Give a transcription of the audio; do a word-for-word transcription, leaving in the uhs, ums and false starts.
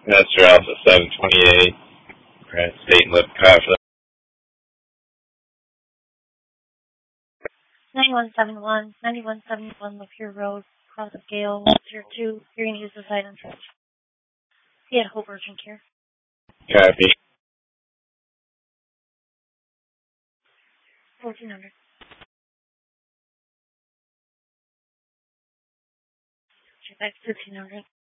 Master Alpha seven twenty-eight. Grant State and Lift Conflict. ninety-one seventy-one, ninety-one seventy-one Lapeer Road, Cross of Gale, zero two. You're going to use the side entrance. He had Hope Urgent Care. Copy. fourteen hundred. Check back fifteen hundred.